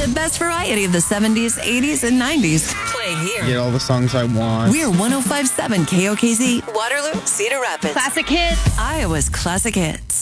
best variety of the 70s, 80s, and 90s. Playing here. Get all the songs I want. We're 105.7 KOKZ, Waterloo, Cedar Rapids. Classic hits. Iowa's classic hits.